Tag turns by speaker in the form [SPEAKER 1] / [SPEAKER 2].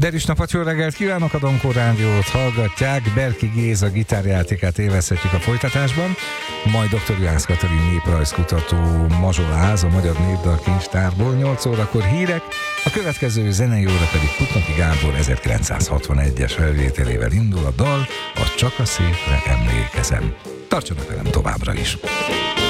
[SPEAKER 1] Szerűs napot, jó reggelt kívánok, a Donkor Rádiót hallgatják, Berki Géza gitárjátékát élvezhetjük a folytatásban, majd dr. Juhász Katalin néprajzkutató mazsoláz a Magyar Népdal Kincstárból, 8 órakor hírek, a következő zenei óra pedig Putnoki Gábor 1961-es felvételével indul a dal, a Csak a szépre emlékezem. Tartsanak velem továbbra is!